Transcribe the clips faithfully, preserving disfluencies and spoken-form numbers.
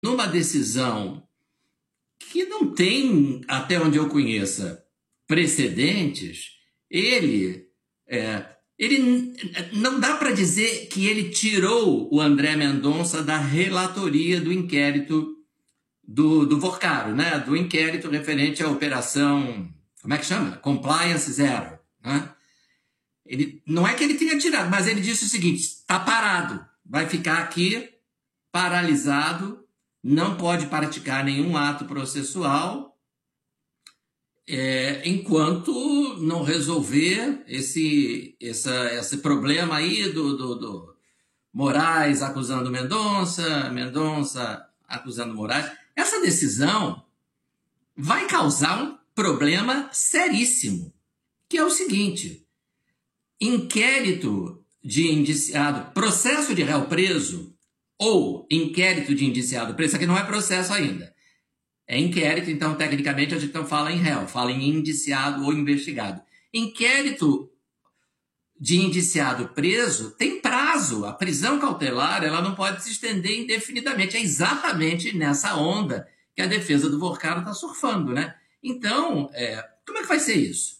numa decisão que não tem, até onde eu conheça, precedentes, ele, é, ele não dá para dizer que ele tirou o André Mendonça da relatoria do inquérito do, do Vorcaro, né? Do inquérito referente à operação, como é que chama? Compliance Zero. Né? Ele, não é que ele tenha tirado, mas ele disse o seguinte: está parado, vai ficar aqui paralisado, não pode praticar nenhum ato processual é, enquanto não resolver esse, essa, esse problema aí do, do, do Moraes acusando Mendonça, Mendonça acusando Moraes. Essa decisão vai causar um problema seríssimo, que é o seguinte: inquérito de indiciado, processo de réu preso ou inquérito de indiciado preso, isso aqui não é processo ainda, é inquérito, então tecnicamente a gente não fala em réu, fala em indiciado ou investigado. Inquérito de indiciado preso tem prazo, a prisão cautelar ela não pode se estender indefinidamente, é exatamente nessa onda que a defesa do Vorcaro está surfando, né? Então, é, como é que vai ser isso?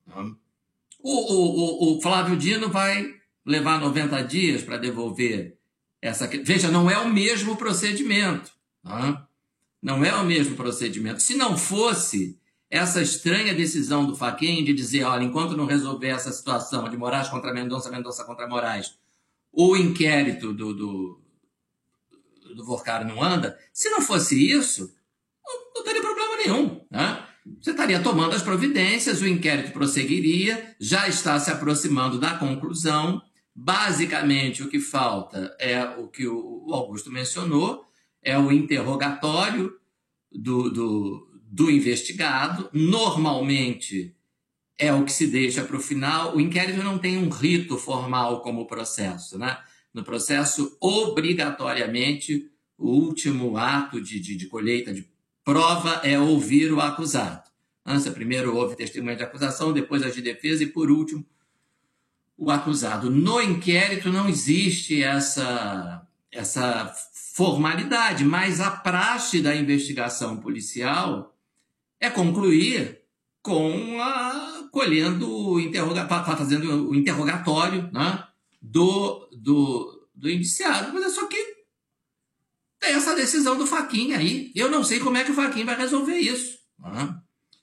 O, o, o, o Flávio Dino vai levar noventa dias para devolver essa... Veja, não é o mesmo procedimento. Não, não é o mesmo procedimento. Se não fosse essa estranha decisão do Fachin de dizer, olha, enquanto não resolver essa situação de Moraes contra Mendonça, Mendonça contra Moraes, o inquérito do, do, do Vorcaro não anda, se não fosse isso, não, não teria problema nenhum, né? Você estaria tomando as providências, o inquérito prosseguiria, já está se aproximando da conclusão. Basicamente, o que falta é o que o Augusto mencionou, é o interrogatório do, do, do investigado. Normalmente, é o que se deixa para o final. O inquérito não tem um rito formal como o processo, né? No processo, obrigatoriamente, o último ato de, de, de colheita de prova é ouvir o acusado. Você primeiro ouve testemunha de acusação, depois as de defesa e, por último, o acusado. No inquérito não existe essa, essa formalidade, mas a praxe da investigação policial é concluir com a, colhendo o interroga, fazendo o interrogatório, né, do, do, do indiciado. Mas é só que tem essa decisão do Fachin aí. Eu não sei como é que o Fachin vai resolver isso. Né?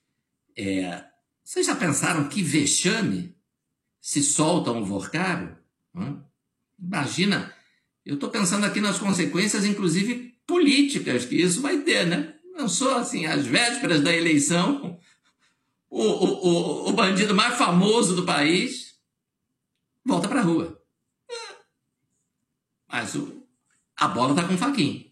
É, vocês já pensaram que vexame se solta um Vorcaro? Né? Imagina, eu estou pensando aqui nas consequências, inclusive políticas, que isso vai ter, né? Não só assim, às vésperas da eleição, o, o, o, o bandido mais famoso do país volta para a rua. É. Mas o, a bola está com o Fachin.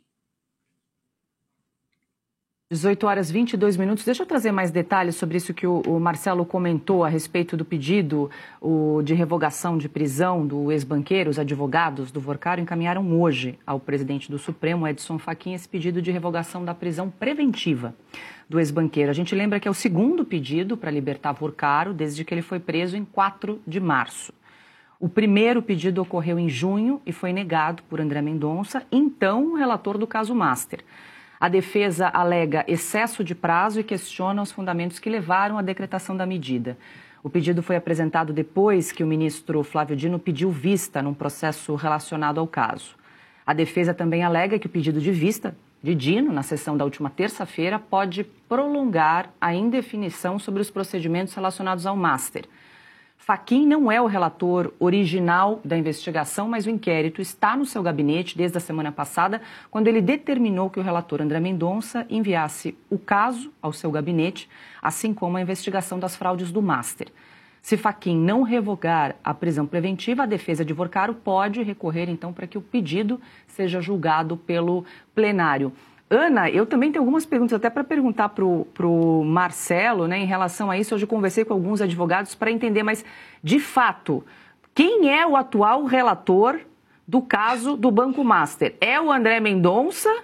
dezoito horas e vinte e dois minutos. Deixa eu trazer mais detalhes sobre isso que o, o Marcelo comentou a respeito do pedido o, de revogação de prisão do ex-banqueiro. Os advogados do Vorcaro encaminharam hoje ao presidente do Supremo, Edson Fachin, esse pedido de revogação da prisão preventiva do ex-banqueiro. A gente lembra que é o segundo pedido para libertar Vorcaro desde que ele foi preso em quatro de março. O primeiro pedido ocorreu em junho e foi negado por André Mendonça, então relator do caso Master. A defesa alega excesso de prazo e questiona os fundamentos que levaram à decretação da medida. O pedido foi apresentado depois que o ministro Flávio Dino pediu vista num processo relacionado ao caso. A defesa também alega que o pedido de vista de Dino, na sessão da última terça-feira, pode prolongar a indefinição sobre os procedimentos relacionados ao Master. Fachin não é o relator original da investigação, mas o inquérito está no seu gabinete desde a semana passada, quando ele determinou que o relator André Mendonça enviasse o caso ao seu gabinete, assim como a investigação das fraudes do Master. Se Fachin não revogar a prisão preventiva, a defesa de Vorcaro pode recorrer, então, para que o pedido seja julgado pelo plenário. Ana, eu também tenho algumas perguntas até para perguntar para o Marcelo, né, em relação a isso. Hoje eu conversei com alguns advogados para entender, mas, de fato, quem é o atual relator do caso do Banco Master? É o André Mendonça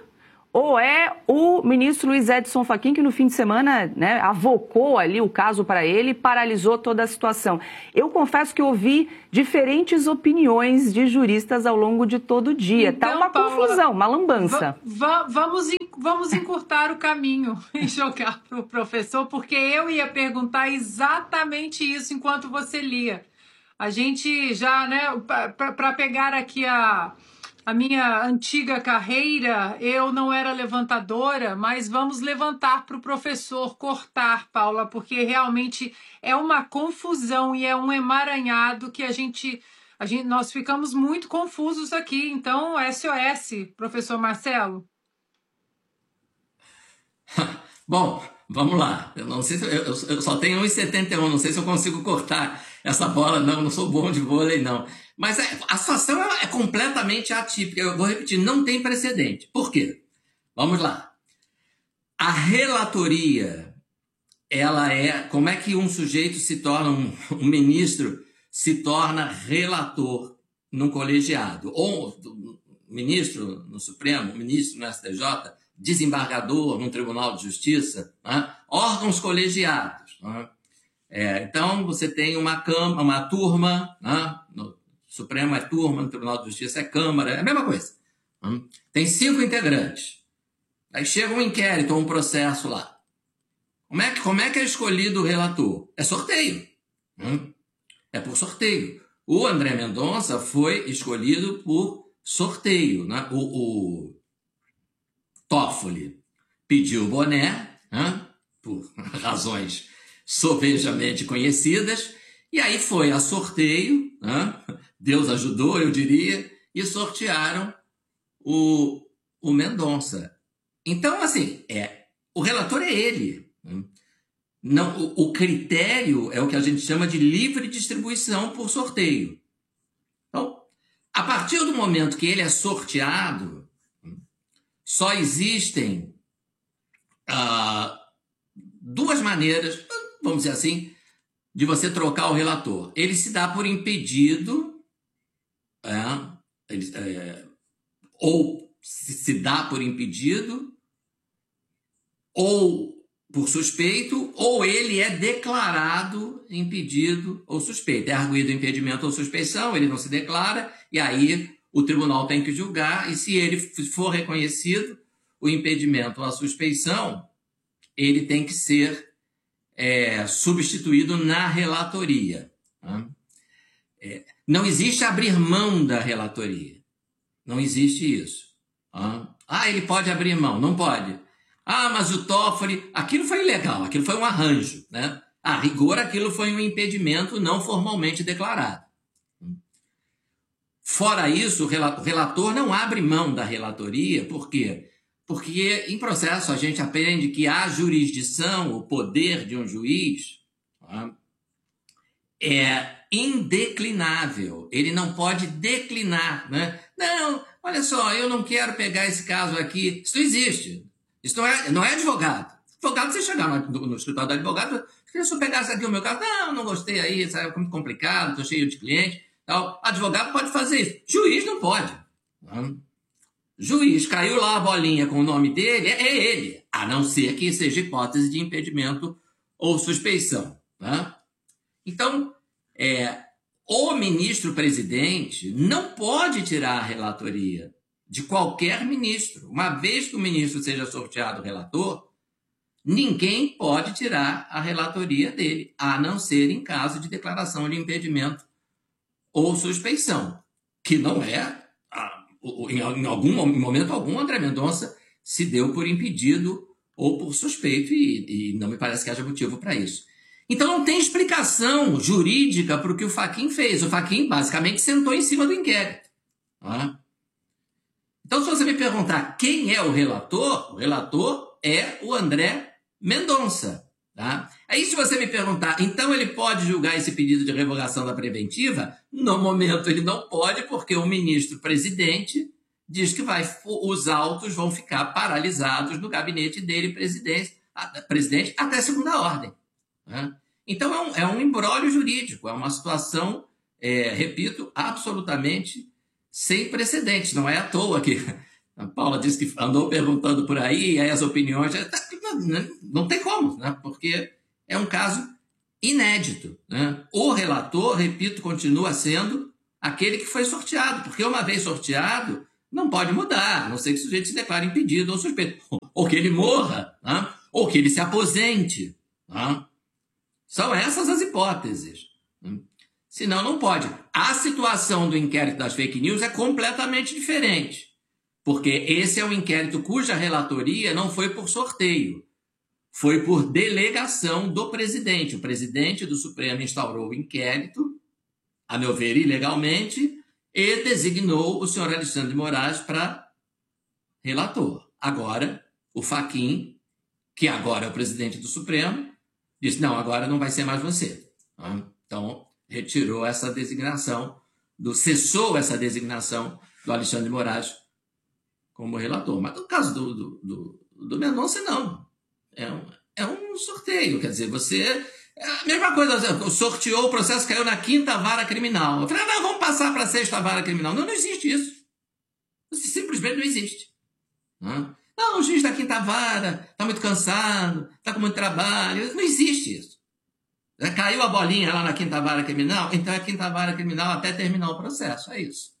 ou é o ministro Luiz Edson Fachin, que no fim de semana, né, avocou ali o caso para ele e paralisou toda a situação? Eu confesso que ouvi diferentes opiniões de juristas ao longo de todo o dia. Então, tá uma Paula, confusão, uma lambança. Va vamos, vamos encurtar o caminho e jogar para o professor, porque eu ia perguntar exatamente isso enquanto você lia. A gente já, né, para pegar aqui a... A minha antiga carreira, eu não era levantadora, mas vamos levantar para o professor cortar, Paula, porque realmente é uma confusão e é um emaranhado que a gente, a gente, nós ficamos muito confusos aqui. Então, S O S, professor Marcelo. Bom, vamos lá. Eu não sei se eu, eu só tenho um e setenta e um, não sei se eu consigo cortar essa bola, não, não sou bom de vôlei, não. Mas a situação é completamente atípica. Eu vou repetir, não tem precedente. Por quê? Vamos lá. A relatoria, ela é... Como é que um sujeito se torna, um, um ministro se torna relator num colegiado? Ou um ministro no Supremo, um ministro no S T J, desembargador num Tribunal de Justiça, né? Órgãos colegiados. Né? É, então, você tem uma, cama, uma turma, né? No Supremo é turma, no Tribunal de Justiça é Câmara, é a mesma coisa. Né? Tem cinco integrantes. Aí chega um inquérito ou um processo lá. Como é que, como é, que é escolhido o relator? É sorteio. Né? É por sorteio. O André Mendonça foi escolhido por sorteio. Né? O, o Toffoli pediu o boné, né? Por razões sobejamente conhecidas, e aí foi a sorteio, né? Deus ajudou, eu diria, e sortearam o, o Mendonça. Então, assim, é, o relator é ele. Né? Não, o, o critério é o que a gente chama de livre distribuição por sorteio. Então, a partir do momento que ele é sorteado, só existem ah, duas maneiras, vamos dizer assim, de você trocar o relator. Ele se dá por impedido, é, ele, é, ou se, se dá por impedido, ou por suspeito, ou ele é declarado impedido ou suspeito. É arguido impedimento ou suspeição, ele não se declara, e aí o tribunal tem que julgar, e se ele for reconhecido o impedimento ou a suspeição, ele tem que ser é, substituído na relatoria. Tá? É, não existe abrir mão da relatoria. Não existe isso. Tá? Ah, ele pode abrir mão. Não pode. Ah, mas o Toffoli... Aquilo foi ilegal, aquilo foi um arranjo. Né? A rigor, aquilo foi um impedimento não formalmente declarado. Fora isso, o relator não abre mão da relatoria, por quê? Porque em processo a gente aprende que a jurisdição, o poder de um juiz, tá, é indeclinável. Ele não pode declinar. Né? Não, olha só, eu não quero pegar esse caso aqui. Isso não existe. Isso não é, não é advogado. Advogado, você chegar no, no escritório do advogado, se eu pegasse aqui o meu caso, não, não gostei aí, isso é muito complicado, estou cheio de cliente. Tal. Advogado pode fazer isso. Juiz não pode. Tá? Juiz, caiu lá a bolinha com o nome dele, é ele, a não ser que seja hipótese de impedimento ou suspeição. Tá? Então, é, o ministro-presidente não pode tirar a relatoria de qualquer ministro. Uma vez que o ministro seja sorteado relator, ninguém pode tirar a relatoria dele, a não ser em caso de declaração de impedimento ou suspeição, que não é... Em algum em momento algum, André Mendonça se deu por impedido ou por suspeito e, e não me parece que haja motivo para isso. Então não tem explicação jurídica para o que o Fachin fez. O Fachin basicamente sentou em cima do inquérito. Tá? Então, se você me perguntar quem é o relator, o relator é o André Mendonça. Tá? Aí se você me perguntar, então ele pode julgar esse pedido de revogação da preventiva? No momento ele não pode, porque o ministro-presidente diz que vai, os autos vão ficar paralisados no gabinete dele, presidente, presidente até segunda ordem. Né? Então é um, é um imbróglio jurídico, é uma situação, é, repito, absolutamente sem precedentes. Não é à toa que A Paula disse que andou perguntando por aí, e aí as opiniões... Não tem como, né? Porque é um caso inédito, né? O relator, repito, continua sendo aquele que foi sorteado, porque uma vez sorteado, não pode mudar, a não ser que o sujeito se declare impedido ou suspeito, ou que ele morra, né? Ou que ele se aposente. Né? São essas as hipóteses. Né? Senão, não pode. A situação do inquérito das fake news é completamente diferente, porque esse é um inquérito cuja relatoria não foi por sorteio, foi por delegação do presidente. O presidente do Supremo instaurou o inquérito, a meu ver, ilegalmente, e designou o senhor Alexandre de Moraes para relator. Agora, o Fachin, que agora é o presidente do Supremo, disse, não, agora não vai ser mais você. Então, retirou essa designação, do, cessou essa designação do Alexandre de Moraes como relator. Mas no caso do, do, do, do Mendonça, não. É um, é um sorteio, quer dizer, você... É a mesma coisa, sorteou o processo, caiu na quinta vara criminal. Eu falei, não, vamos passar para a sexta vara criminal. Não, não existe isso. Simplesmente não existe. Não, não o juiz da quinta vara está muito cansado, está com muito trabalho. Não existe isso. Caiu a bolinha lá na quinta vara criminal, então é a quinta vara criminal até terminar o processo. É isso.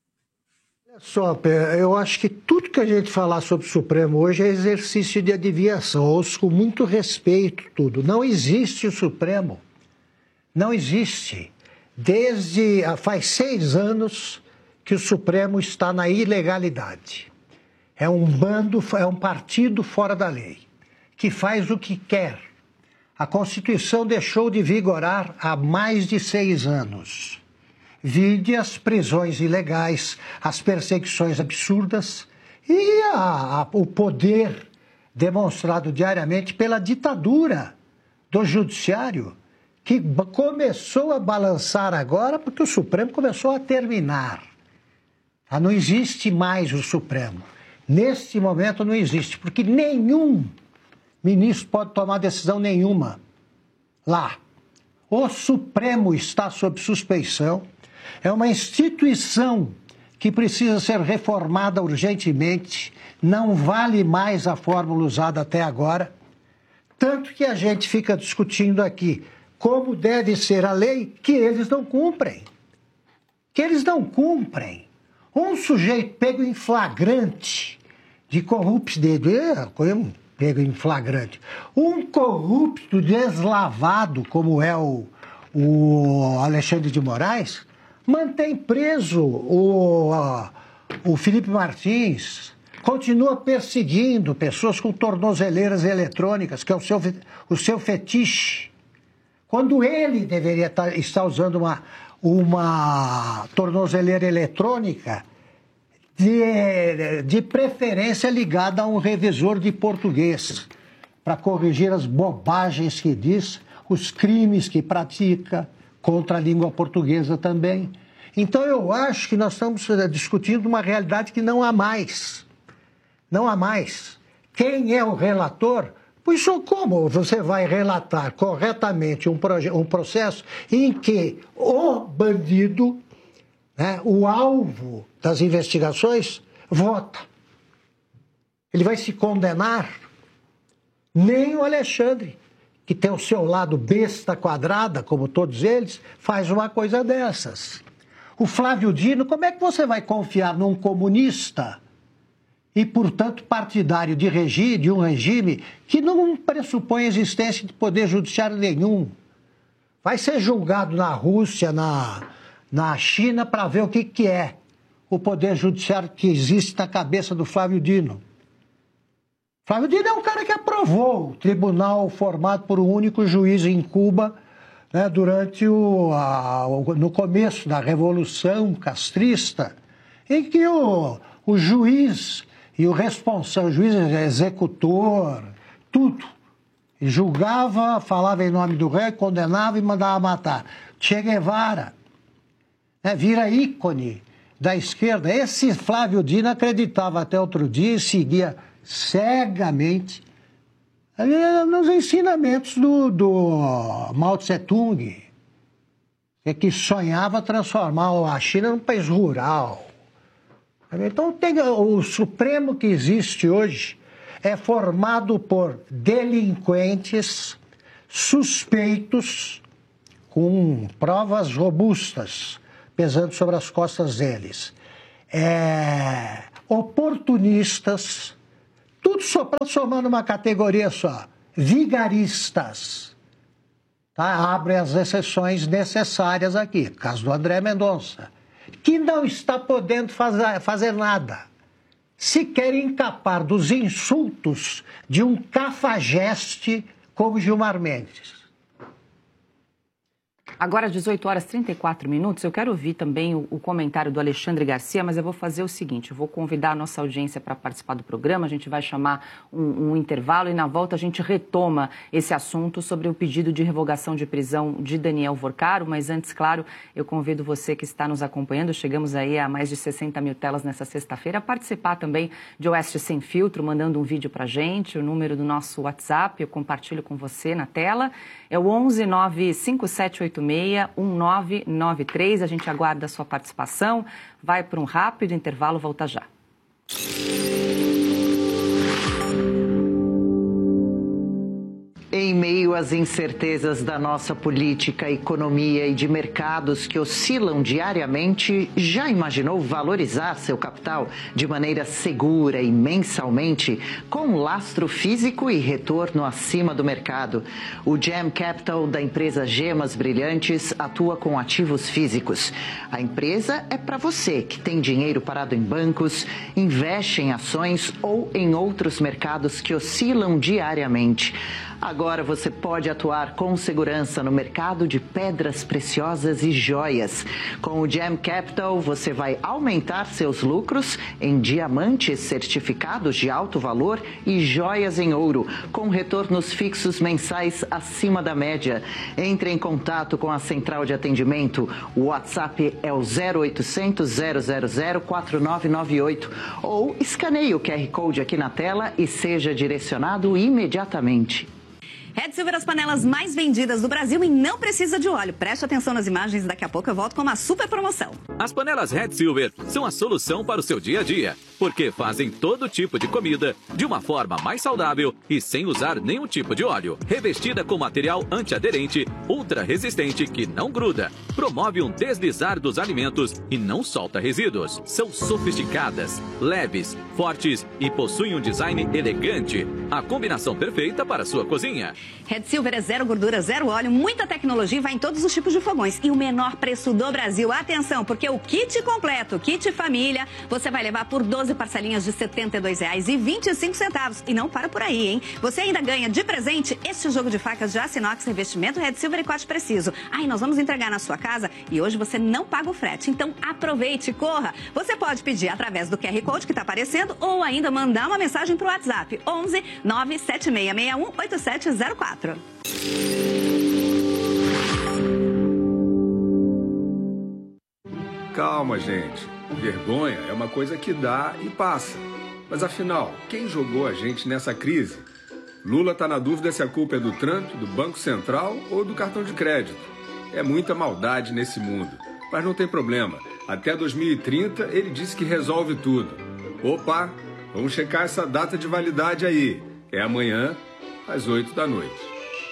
Só, eu acho que tudo que a gente falar sobre o Supremo hoje é exercício de adivinhação. Eu ouço com muito respeito tudo. Não existe o Supremo. Não existe. Desde faz seis anos que o Supremo está na ilegalidade. É um bando, é um partido fora da lei, que faz o que quer. A Constituição deixou de vigorar há mais de seis anos. Vide as prisões ilegais, as perseguições absurdas e a, a, o poder demonstrado diariamente pela ditadura do judiciário, que começou a balançar agora porque o Supremo começou a terminar. Ah, não existe mais o Supremo. Neste momento não existe, porque nenhum ministro pode tomar decisão nenhuma lá. O Supremo está sob suspeição. É uma instituição que precisa ser reformada urgentemente, não vale mais a fórmula usada até agora, tanto que a gente fica discutindo aqui como deve ser a lei que eles não cumprem. Que eles não cumprem. Um sujeito pego em flagrante de corrupto, de, pego em flagrante, um corrupto deslavado como é o, o Alexandre de Moraes, mantém preso o, o Felipe Martins, continua perseguindo pessoas com tornozeleiras eletrônicas, que é o seu, o seu fetiche, quando ele deveria estar usando uma, uma tornozeleira eletrônica de, de preferência ligada a um revisor de português, para corrigir as bobagens que diz, os crimes que pratica, contra a língua portuguesa também. Então, eu acho que nós estamos discutindo uma realidade que não há mais. Não há mais. Quem é o relator? Pois como você vai relatar corretamente um, um processo em que o bandido, né, o alvo das investigações, vota? Ele vai se condenar? Nem o Alexandre, que tem o seu lado besta quadrada, como todos eles, faz uma coisa dessas. O Flávio Dino, como é que você vai confiar num comunista e, portanto, partidário de, regi de um regime que não pressupõe a existência de poder judiciário nenhum? Vai ser julgado na Rússia, na, na China, para ver o que, que é o poder judiciário que existe na cabeça do Flávio Dino. Flávio Dino é um cara que aprovou o tribunal formado por um único juiz em Cuba, né, durante o, a, no começo da Revolução Castrista, em que o, o juiz e o responsável, o juiz executor, tudo, julgava, falava em nome do rei, condenava e mandava matar. Che Guevara, né, vira ícone da esquerda. Esse Flávio Dino acreditava até outro dia e seguia cegamente nos ensinamentos do, do Mao Tse-tung, que sonhava transformar a China num país rural, Então, tem, o Supremo que existe hoje é formado por delinquentes suspeitos com provas robustas pesando sobre as costas deles, é, oportunistas, tudo só para somar numa categoria só, vigaristas. Tá? Abre as exceções necessárias aqui, caso do André Mendonça, que não está podendo fazer, fazer nada. Se quer encapar dos insultos de um cafajeste como Gilmar Mendes. Agora, dezoito horas e trinta e quatro minutos, eu quero ouvir também o, o comentário do Alexandre Garcia, mas eu vou fazer o seguinte, eu vou convidar a nossa audiência para participar do programa, a gente vai chamar um, um intervalo e na volta a gente retoma esse assunto sobre o pedido de revogação de prisão de Daniel Vorcaro, mas antes, claro, eu convido você que está nos acompanhando, chegamos aí a mais de sessenta mil telas nessa sexta-feira, a participar também de Oeste Sem Filtro, mandando um vídeo para a gente, o número do nosso WhatsApp, eu compartilho com você na tela, é o onze nove cinco sete oito seis um nove nove três. A gente aguarda a sua participação. Vai para um rápido intervalo, volta já. Em meio às incertezas da nossa política, economia e de mercados que oscilam diariamente, já imaginou valorizar seu capital de maneira segura e mensalmente, com lastro físico e retorno acima do mercado? O Gem Capital da empresa Gemas Brilhantes atua com ativos físicos. A empresa é para você que tem dinheiro parado em bancos, investe em ações ou em outros mercados que oscilam diariamente. Agora você pode atuar com segurança no mercado de pedras preciosas e joias. Com o Gem Capital, você vai aumentar seus lucros em diamantes certificados de alto valor e joias em ouro, com retornos fixos mensais acima da média. Entre em contato com a central de atendimento. O WhatsApp é o zero oitocentos, zero zero zero, quatro nove nove oito ou escaneie o Q R Code aqui na tela e seja direcionado imediatamente. Red Silver, as panelas mais vendidas do Brasil e não precisa de óleo. Preste atenção nas imagens, daqui a pouco eu volto com uma super promoção. As panelas Red Silver são a solução para o seu dia a dia, porque fazem todo tipo de comida de uma forma mais saudável e sem usar nenhum tipo de óleo. Revestida com material antiaderente, ultra resistente que não gruda, promove um deslizar dos alimentos e não solta resíduos. São sofisticadas, leves, fortes e possuem um design elegante. A combinação perfeita para a sua cozinha. Red Silver é zero gordura, zero óleo, muita tecnologia e vai em todos os tipos de fogões. E o menor preço do Brasil. Atenção, porque o kit completo, kit família, você vai levar por doze parcelinhas de setenta e dois reais e vinte e cinco centavos. E não para por aí, hein? Você ainda ganha de presente este jogo de facas de aço inox, revestimento Red Silver e corte preciso. Aí nós vamos entregar na sua casa e hoje você não paga o frete. Então aproveite, corra. Você pode pedir através do Q R Code que está aparecendo ou ainda mandar uma mensagem para o WhatsApp onze nove sete seis seis um oito sete zero quatro. Calma, gente. Vergonha é uma coisa que dá e passa. Mas afinal, quem jogou a gente nessa crise? Lula está na dúvida se a culpa é do Trump, do Banco Central ou do cartão de crédito. É muita maldade nesse mundo. Mas não tem problema. Até dois mil e trinta ele disse que resolve tudo. Opa, vamos checar essa data de validade aí. É amanhã, às oito da noite.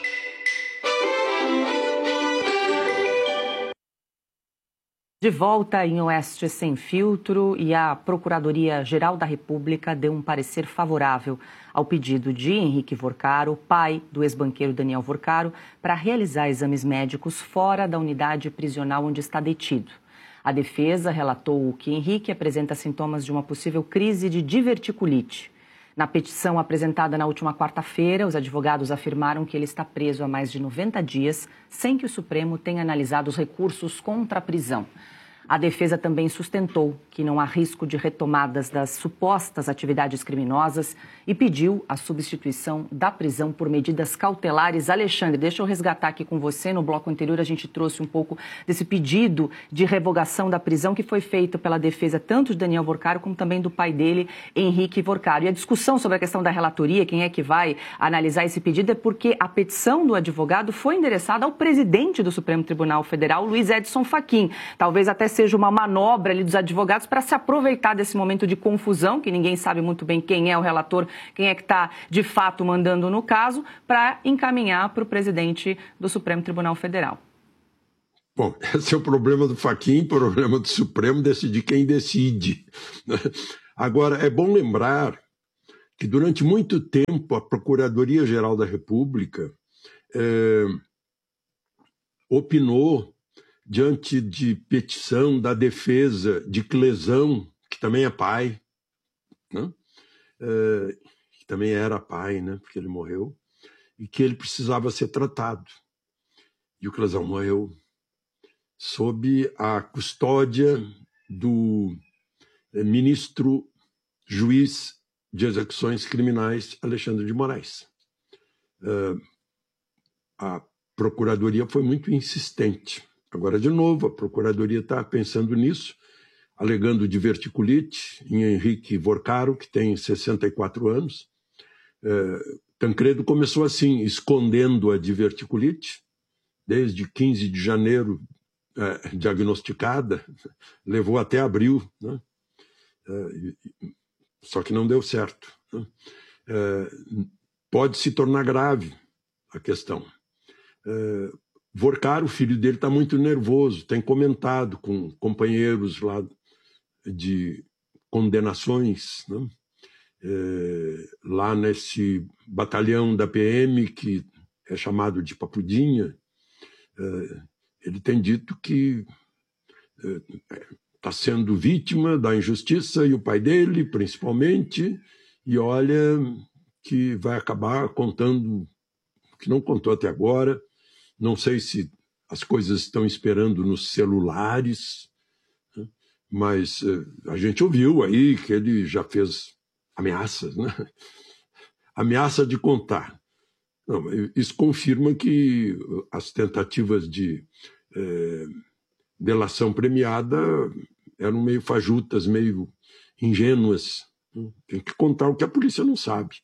De volta em Oeste Sem Filtro, e a Procuradoria-Geral da República deu um parecer favorável ao pedido de Henrique Vorcaro, pai do ex-banqueiro Daniel Vorcaro, para realizar exames médicos fora da unidade prisional onde está detido. A defesa relatou que Henrique apresenta sintomas de uma possível crise de diverticulite. Na petição apresentada na última quarta-feira, os advogados afirmaram que ele está preso há mais de noventa dias, sem que o Supremo tenha analisado os recursos contra a prisão. A defesa também sustentou que não há risco de retomadas das supostas atividades criminosas e pediu a substituição da prisão por medidas cautelares. Alexandre, deixa eu resgatar aqui com você. No bloco anterior, a gente trouxe um pouco desse pedido de revogação da prisão que foi feito pela defesa tanto de Daniel Vorcaro como também do pai dele, Henrique Vorcaro. E a discussão sobre a questão da relatoria, quem é que vai analisar esse pedido, é porque a petição do advogado foi endereçada ao presidente do Supremo Tribunal Federal, Luiz Edson Fachin. Talvez até seja uma manobra ali dos advogados para se aproveitar desse momento de confusão, que ninguém sabe muito bem quem é o relator, quem é que está de fato mandando no caso, para encaminhar para o presidente do Supremo Tribunal Federal. Bom, esse é o problema do Fachin, o problema do Supremo, decidir quem decide. Agora, é bom lembrar que durante muito tempo a Procuradoria-Geral da República é, opinou diante de petição da defesa de Clesão, que também é pai, né? É, que também era pai, né? Porque ele morreu, e que ele precisava ser tratado. E o Clesão morreu sob a custódia do ministro juiz de execuções criminais, Alexandre de Moraes. Uh, a Procuradoria foi muito insistente. Agora, de novo, a Procuradoria está pensando nisso, alegando diverticulite em Henrique Vorcaro, que tem sessenta e quatro anos. Uh, Tancredo começou assim, escondendo a diverticulite, desde quinze de janeiro, uh, diagnosticada, levou até abril, né? Uh, Só que não deu certo. Né? É, pode se tornar grave a questão. É, Vorcaro, o filho dele, está muito nervoso, tem comentado com companheiros lá de condenações, né? É, lá nesse batalhão da P M, que é chamado de Papudinha, é, ele tem dito que está é, sendo vítima da injustiça, e o pai dele, principalmente, e olha que vai acabar contando o que não contou até agora. Não sei se as coisas estão esperando nos celulares, né? Mas uh, a gente ouviu aí que ele já fez ameaças, né? Ameaça de contar. Não, isso confirma que as tentativas de eh, delação premiada eram meio fajutas, meio ingênuas. Tem que contar o que a polícia não sabe.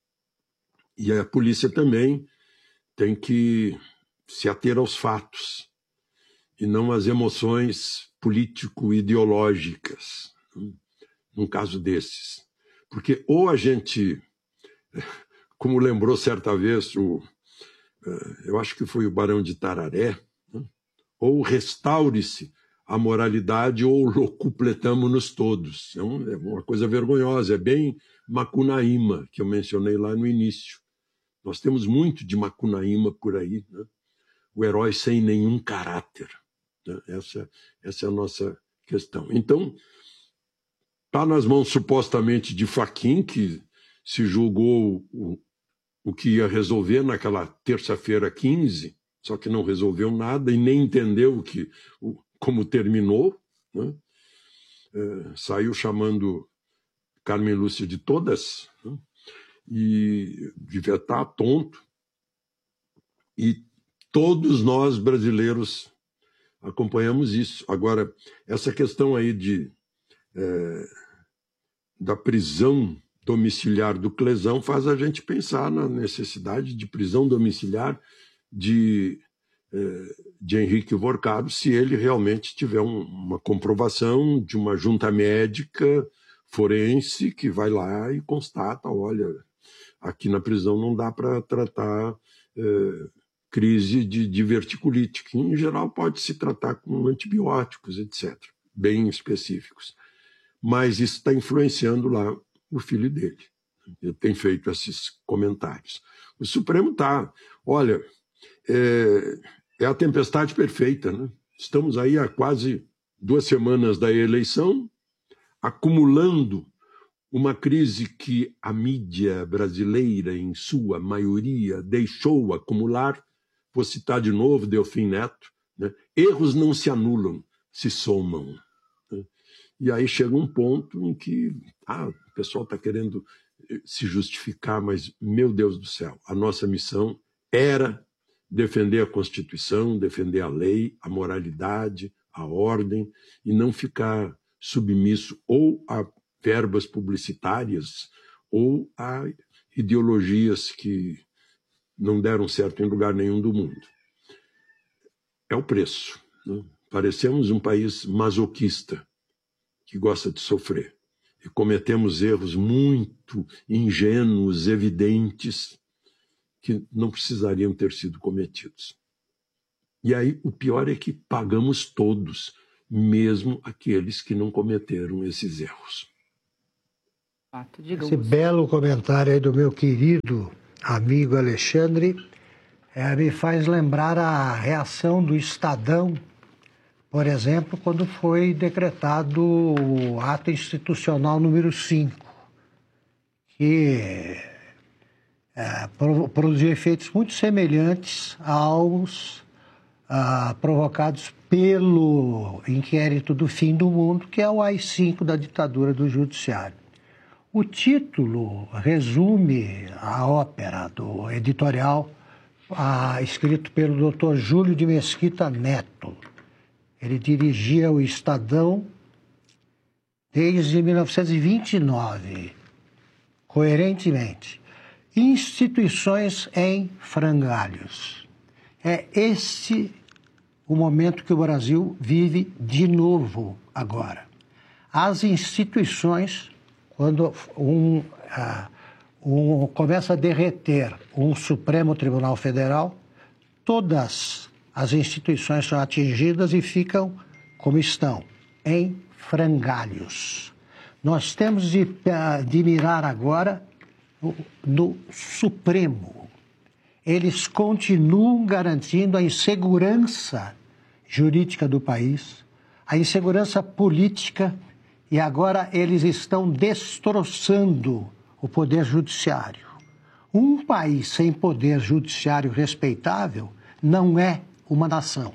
E a polícia também tem que se ater aos fatos e não às emoções político-ideológicas, num caso desses. Porque ou a gente, como lembrou certa vez, o, eu acho que foi o Barão de Tararé, ou restaure-se a moralidade ou locupletamos-nos todos. É, um, é uma coisa vergonhosa, é bem Macunaíma, que eu mencionei lá no início. Nós temos muito de Macunaíma por aí, né? O herói sem nenhum caráter, né? Essa, essa é a nossa questão. Então, está nas mãos supostamente de Fachin, que se julgou o, o que ia resolver naquela terça-feira quinze, só que não resolveu nada e nem entendeu o que, o, como terminou, né? É, saiu chamando Carmen Lúcia de todas, né? E devia estar tonto. E todos nós brasileiros acompanhamos isso. Agora, essa questão aí de, é, da prisão domiciliar do Clesão faz a gente pensar na necessidade de prisão domiciliar de, de Henrique Vorcaro, se ele realmente tiver um, uma comprovação de uma junta médica forense que vai lá e constata, olha, aqui na prisão não dá para tratar eh, crise de diverticulite, que em geral pode se tratar com antibióticos, etcétera, bem específicos. Mas isso está influenciando lá o filho dele. Ele tem feito esses comentários. O Supremo está, olha, é, é a tempestade perfeita, né? Estamos aí há quase duas semanas da eleição, acumulando uma crise que a mídia brasileira, em sua maioria, deixou acumular. Vou citar de novo Delfim Neto, né? Erros não se anulam, se somam. Né? E aí chega um ponto em que ah, o pessoal está querendo se justificar, mas, meu Deus do céu, a nossa missão era defender a Constituição, defender a lei, a moralidade, a ordem, e não ficar submisso ou a verbas publicitárias ou a ideologias que não deram certo em lugar nenhum do mundo. É o preço, né? parecemos um país masoquista, que gosta de sofrer. E cometemos erros muito ingênuos, evidentes, que não precisariam ter sido cometidos. E aí o pior é que pagamos todos, mesmo aqueles que não cometeram esses erros. Esse belo comentário aí do meu querido amigo Alexandre é, me faz lembrar a reação do Estadão, por exemplo, quando foi decretado o ato institucional número cinco, que é, produziu efeitos muito semelhantes aos ah, provocados pelo inquérito do fim do mundo, que é o A I cinco da ditadura do judiciário. O título resume a ópera do editorial ah, escrito pelo doutor Júlio de Mesquita Neto. Ele dirigia o Estadão desde mil novecentos e vinte e nove, coerentemente. Instituições em frangalhos. É este o momento que o Brasil vive de novo agora. As instituições, quando um, uh, um, começa a derreter um Supremo Tribunal Federal, todas as instituições são atingidas e ficam como estão, em frangalhos. Nós temos de, de mirar agora no, no Supremo. Eles continuam garantindo a insegurança jurídica do país, a insegurança política, e agora eles estão destroçando o poder judiciário. Um país sem poder judiciário respeitável não é uma nação.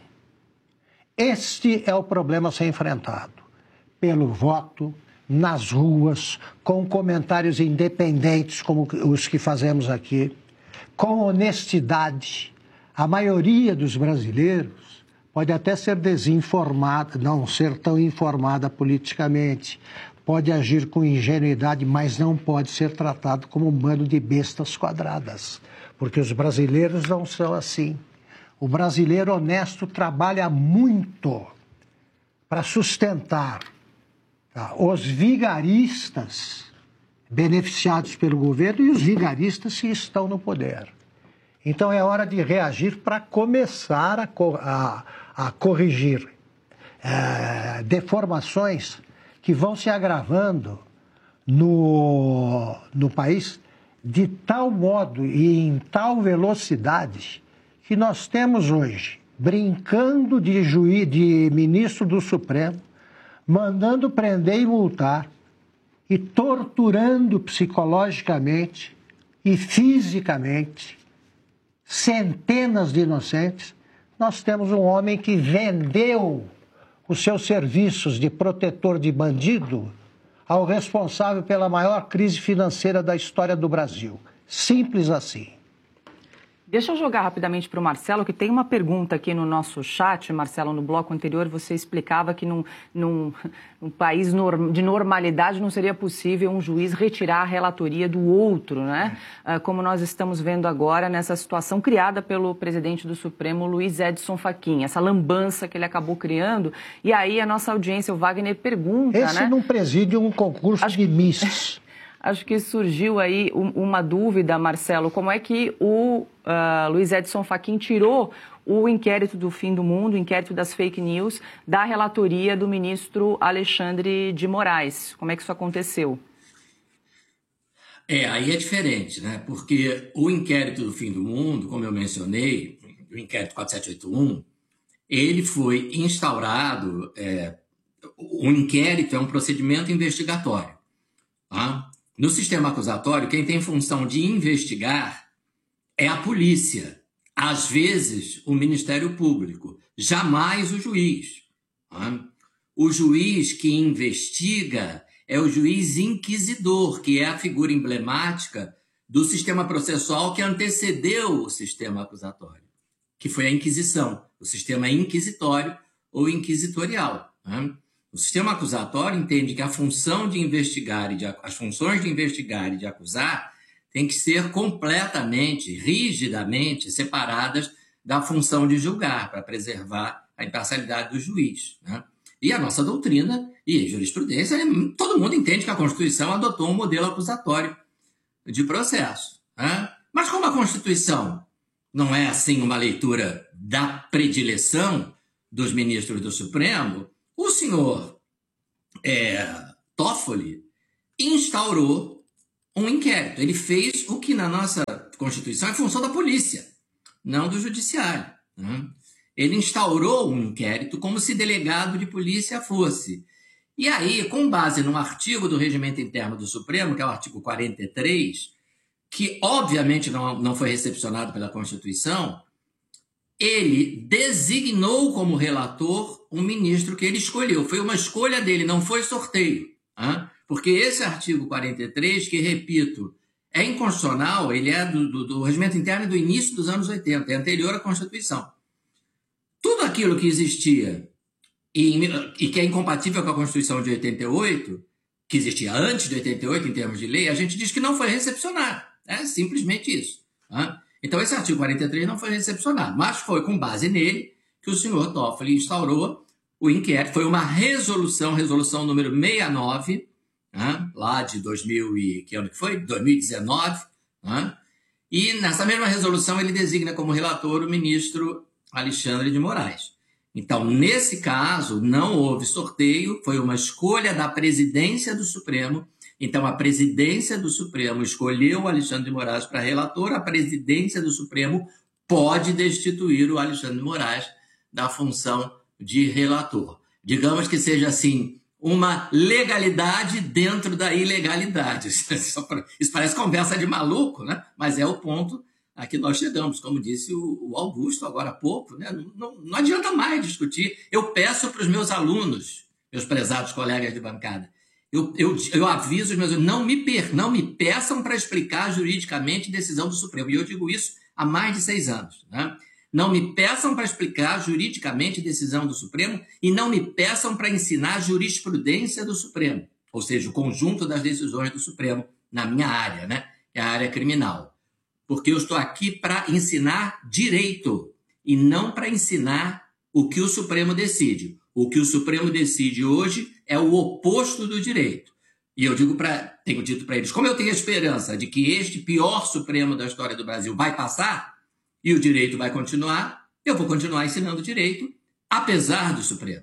Este é o problema a ser enfrentado pelo voto, nas ruas, com comentários independentes como os que fazemos aqui, com honestidade. A maioria dos brasileiros pode até ser desinformada, não ser tão informada politicamente, pode agir com ingenuidade, mas não pode ser tratado como um bando de bestas quadradas, porque os brasileiros não são assim. O brasileiro honesto trabalha muito para sustentar, tá, os vigaristas beneficiados pelo governo e os vigaristas que estão no poder. Então é hora de reagir para começar a, a, a corrigir é, deformações que vão se agravando no, no país de tal modo e em tal velocidade que nós temos hoje, brincando de juiz, de ministro do Supremo, mandando prender e multar, e torturando psicologicamente e fisicamente centenas de inocentes. Nós temos um homem que vendeu os seus serviços de protetor de bandido ao responsável pela maior crise financeira da história do Brasil. Simples assim. Deixa eu jogar rapidamente para o Marcelo, que tem uma pergunta aqui no nosso chat. Marcelo, no bloco anterior você explicava que num, num, num país norm, de normalidade não seria possível um juiz retirar a relatoria do outro, né? É. Como nós estamos vendo agora nessa situação criada pelo presidente do Supremo, Luiz Edson Fachin, essa lambança que ele acabou criando. E aí a nossa audiência, o Wagner, pergunta, Esse né? não preside um concurso Acho... de Miss. Acho que surgiu aí uma dúvida, Marcelo, como é que o uh, Luiz Edson Fachin tirou o inquérito do fim do mundo, o inquérito das fake news, da relatoria do ministro Alexandre de Moraes. Como é que isso aconteceu? É, aí é diferente, né? Porque o inquérito do fim do mundo, como eu mencionei, o inquérito quatro sete oito um, ele foi instaurado, é, o inquérito é um procedimento investigatório, tá? No sistema acusatório, quem tem função de investigar é a polícia. Às vezes, o Ministério Público. Jamais o juiz. Tá? O juiz que investiga é o juiz inquisidor, que é a figura emblemática do sistema processual que antecedeu o sistema acusatório, que foi a Inquisição, o sistema inquisitório ou inquisitorial. Tá? O sistema acusatório entende que a função de investigar e de, as funções de investigar e de acusar têm que ser completamente, rigidamente separadas da função de julgar, para preservar a imparcialidade do juiz, né? E a nossa doutrina e jurisprudência, todo mundo entende que a Constituição adotou um modelo acusatório de processo, né? Mas como a Constituição não é, assim, uma leitura da predileção dos ministros do Supremo, o senhor é, Toffoli instaurou um inquérito. Ele fez o que na nossa Constituição é função da polícia, não do judiciário, né? Ele instaurou um inquérito como se delegado de polícia fosse. E aí, com base num artigo do Regimento Interno do Supremo, que é o artigo quarenta e três, que obviamente não, não foi recepcionado pela Constituição, ele designou como relator um ministro que ele escolheu. Foi uma escolha dele, não foi sorteio, né? Porque esse artigo quarenta e três, que, repito, é inconstitucional, ele é do, do, do Regimento Interno do início dos anos oitenta, é anterior à Constituição. Tudo aquilo que existia e, e que é incompatível com a Constituição de oitenta e oito, que existia antes de oitenta e oito em termos de lei, a gente diz que não foi recepcionado. É simplesmente isso, né? Então, esse artigo quarenta e três não foi recepcionado, mas foi com base nele que o senhor Toffoli instaurou o inquérito. Foi uma resolução, resolução número sessenta e nove, né? Lá de dois mil e... que ano que foi? dois mil e dezenove, né? E nessa mesma resolução ele designa como relator o ministro Alexandre de Moraes. Então, nesse caso, não houve sorteio, foi uma escolha da presidência do Supremo. Então, a presidência do Supremo escolheu o Alexandre de Moraes para relator, a presidência do Supremo pode destituir o Alexandre de Moraes da função de relator. Digamos que seja, assim, uma legalidade dentro da ilegalidade. Isso parece conversa de maluco, né? Mas é o ponto a que nós chegamos, como disse o Augusto agora há pouco, né? Não, não adianta mais discutir. Eu peço para os meus alunos, meus prezados colegas de bancada, eu, eu, eu aviso os meus alunos, não me, per, não me peçam para explicar juridicamente decisão do Supremo. E eu digo isso há mais de seis anos, né? Não me peçam para explicar juridicamente decisão do Supremo e não me peçam para ensinar jurisprudência do Supremo, ou seja, o conjunto das decisões do Supremo na minha área, né? Que é a área criminal. Porque eu estou aqui para ensinar direito e não para ensinar o que o Supremo decide. O que o Supremo decide hoje é o oposto do direito. E eu digo para, tenho dito para eles, como eu tenho a esperança de que este pior Supremo da história do Brasil vai passar e o direito vai continuar, eu vou continuar ensinando direito, apesar do Supremo.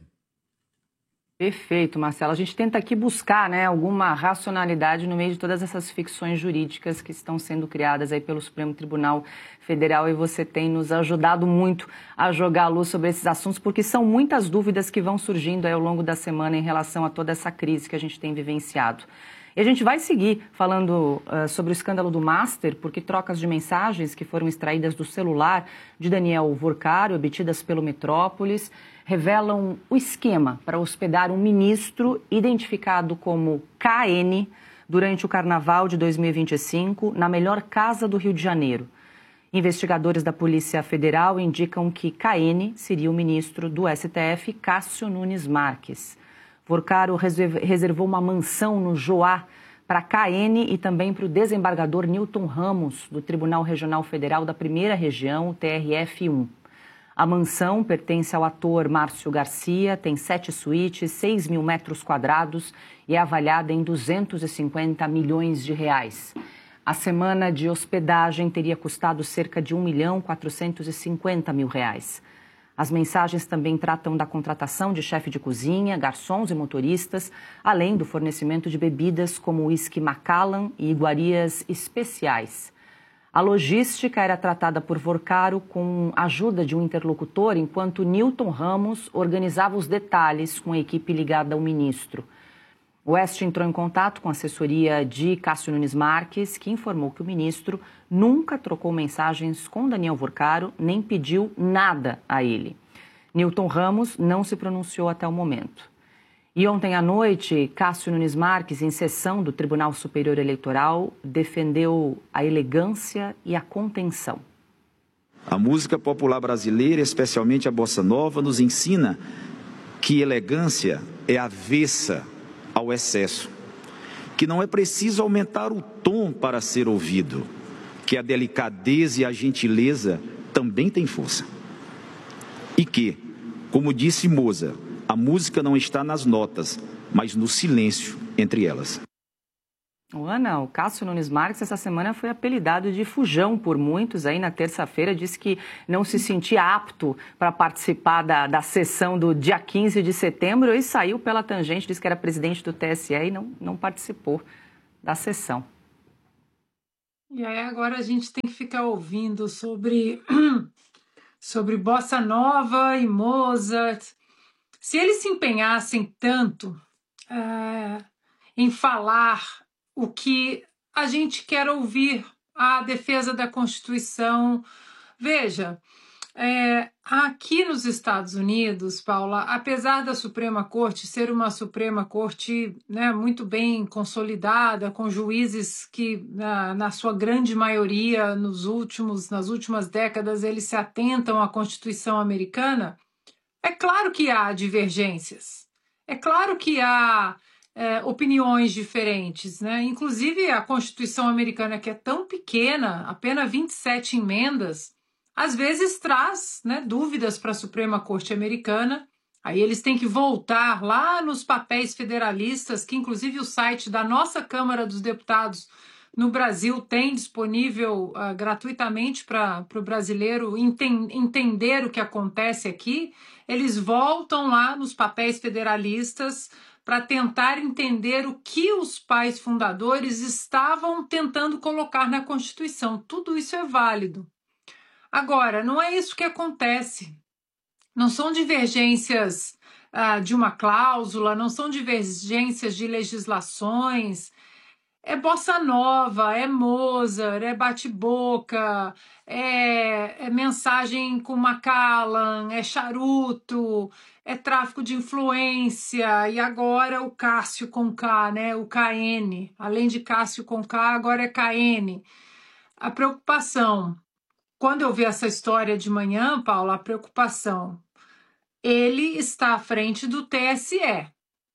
Perfeito, Marcelo. A gente tenta aqui buscar, né, alguma racionalidade no meio de todas essas ficções jurídicas que estão sendo criadas aí pelo Supremo Tribunal Federal, e você tem nos ajudado muito a jogar a luz sobre esses assuntos, porque são muitas dúvidas que vão surgindo aí ao longo da semana em relação a toda essa crise que a gente tem vivenciado. E a gente vai seguir falando uh, sobre o escândalo do Master, porque trocas de mensagens que foram extraídas do celular de Daniel Vorcaro, obtidas pelo Metrópolis, revelam o esquema para hospedar um ministro identificado como K N durante o Carnaval de dois mil e vinte e cinco, na melhor casa do Rio de Janeiro. Investigadores da Polícia Federal indicam que K N seria o ministro do S T F, Cássio Nunes Marques. Vorcaro reservou uma mansão no Joá para K N e também para o desembargador Newton Ramos, do Tribunal Regional Federal da Primeira Região, o T R F um. A mansão pertence ao ator Márcio Garcia, tem sete suítes, seis mil metros quadrados e é avaliada em duzentos e cinquenta milhões de reais. A semana de hospedagem teria custado cerca de um milhão quatrocentos e cinquenta mil reais. As mensagens também tratam da contratação de chefe de cozinha, garçons e motoristas, além do fornecimento de bebidas como uísque Macallan e iguarias especiais. A logística era tratada por Vorcaro com a ajuda de um interlocutor, enquanto Newton Ramos organizava os detalhes com a equipe ligada ao ministro. O Oeste entrou em contato com a assessoria de Cássio Nunes Marques, que informou que o ministro nunca trocou mensagens com Daniel Vorcaro, nem pediu nada a ele. Newton Ramos não se pronunciou até o momento. E ontem à noite, Cássio Nunes Marques, em sessão do Tribunal Superior Eleitoral, defendeu a elegância e a contenção. A música popular brasileira, especialmente a bossa nova, nos ensina que elegância é avessa ao excesso, que não é preciso aumentar o tom para ser ouvido, que a delicadeza e a gentileza também têm força, e que, Como disse Mozart, a música não está nas notas, mas no silêncio entre elas. Ana, o Cássio Nunes Marques essa semana foi apelidado de fujão por muitos. Aí na terça-feira disse que não se sentia apto para participar da, da sessão do dia quinze de setembro e saiu pela tangente, disse que era presidente do T S E e não, não participou da sessão. E aí agora a gente tem que ficar ouvindo sobre, sobre Bossa Nova e Mozart. Se eles se empenhassem tanto é, em falar o que a gente quer ouvir, a defesa da Constituição. Veja, é, aqui nos Estados Unidos, Paula, apesar da Suprema Corte ser uma Suprema Corte, né, muito bem consolidada, com juízes que, na, na sua grande maioria, nos últimos, nas últimas décadas, eles se atentam à Constituição americana, é claro que há divergências. É claro que há É, opiniões diferentes, né? Inclusive a Constituição americana, que é tão pequena, apenas vinte e sete emendas, às vezes traz, né, dúvidas para a Suprema Corte americana. Aí eles têm que voltar lá nos papéis federalistas, que inclusive o site da nossa Câmara dos Deputados no Brasil tem disponível uh, gratuitamente para o brasileiro enten- entender o que acontece aqui. Eles voltam lá nos papéis federalistas para tentar entender o que os pais fundadores estavam tentando colocar na Constituição. Tudo isso é válido. Agora, não é isso que acontece. Não são divergências ah, de uma cláusula, não são divergências de legislações. É bossa nova, é Mozart, é bate-boca, é, é mensagem com Macallan, é charuto, é tráfico de influência, e agora o Cássio com K, né? O K N. Além de Cássio com K, agora é K N. A preocupação, quando eu vi essa história de manhã, Paula, a preocupação, ele está à frente do T S E.